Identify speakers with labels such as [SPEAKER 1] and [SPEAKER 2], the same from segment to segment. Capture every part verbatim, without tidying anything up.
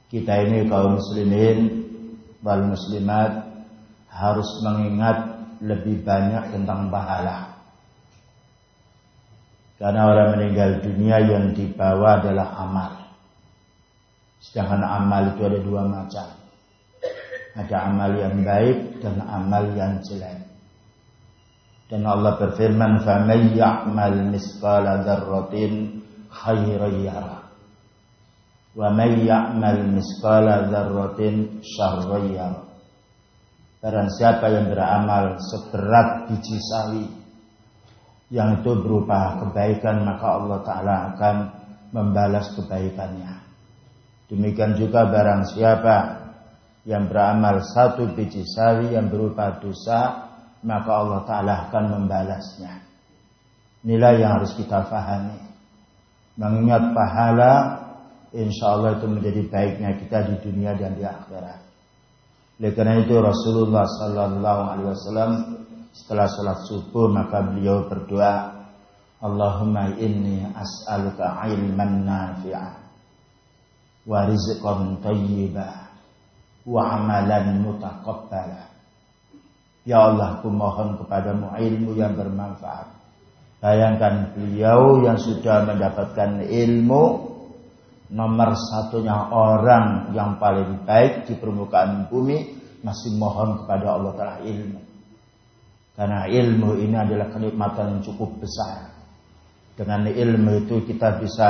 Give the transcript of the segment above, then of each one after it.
[SPEAKER 1] kita ini kaum muslimin wal muslimat harus mengingat lebih banyak tentang pahala. Karena orang meninggal dunia yang dibawa adalah amal. Sedangkan amal itu ada dua macam. Ada amal yang baik dan amal yang jelek. Dan Allah berfirman, فَمَنْ يَعْمَلْ مِثْقَالَ ذَرَّةٍ خَيْرًا يَرَهُ وَمَنْ يَعْمَلْ مِثْقَالَ ذَرَّةٍ شَرًّا يَرَهُ. Barang siapa yang beramal seberat biji sawi, yang itu berupa kebaikan, maka Allah Ta'ala akan membalas kebaikannya. Demikian juga barang siapa yang beramal satu biji sawi yang berupa dosa, maka Allah Ta'ala akan membalasnya. Inilah yang harus kita pahami. Mengingat pahala, insya Allah itu menjadi baiknya kita di dunia dan di akhirat. Oleh karena itu Rasulullah Sallallahu Alaihi Wasallam setelah sholat subuh maka beliau berdoa, Allahumma inni as'aluka ilman nafi'ah wa rizqan thayyibah wa amalan mutaqabbalah. Ya Allah, aku mohon kepadamu ilmu yang bermanfaat. Bayangkan beliau yang sudah mendapatkan ilmu, nomor satunya orang yang paling baik di permukaan bumi, masih mohon kepada Allah Ta'ala ilmu. Karena ilmu ini adalah kenikmatan yang cukup besar. Dengan ilmu itu kita bisa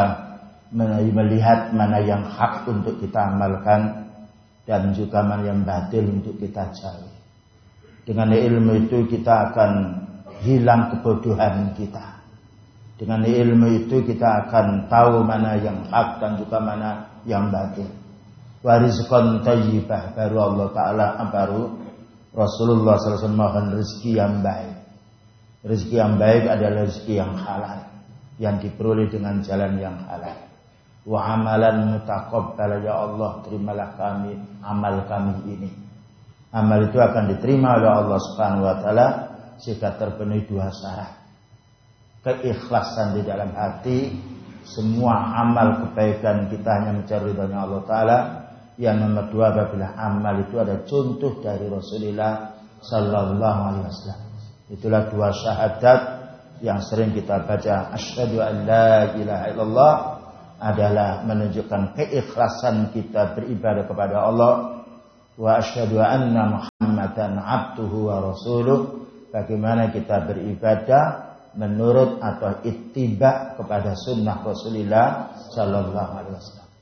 [SPEAKER 1] melihat mana yang hak untuk kita amalkan dan juga mana yang batil untuk kita jauhi. Dengan ilmu itu kita akan hilang kebodohan kita. Dengan ilmu itu kita akan tahu mana yang hak dan juga mana yang batil. Wa rizqan thayyibah, baru Allah Ta'ala, baru Rasulullah sallallahu alaihi wasallam mohon rezeki yang baik. Rezeki yang baik adalah rezeki yang halal, yang diperoleh dengan jalan yang halal. Wa amalan mutaqabbal, ya Allah terimalah kami amal kami ini. Amal itu akan diterima oleh Allah Subhanahu wa taala jika terpenuhi dua syarat. Keikhlasan di dalam hati, semua amal kebaikan kita hanya mencari ridhonya Allah Ta'ala. Yang nomor dua, apabila amal itu ada contoh dari Rasulullah Sallallahu Alaihi Wasallam. Itulah dua syahadat yang sering kita baca. Asyhadu an la ilaha illallah adalah menunjukkan keikhlasan kita beribadah kepada Allah. Wa asyhadu anna Muhammadan abduhu wa rasuluh, bagaimana kita beribadah menurut atau ittiba kepada sunnah Rasulullah Sallallahu Alaihi Wasallam.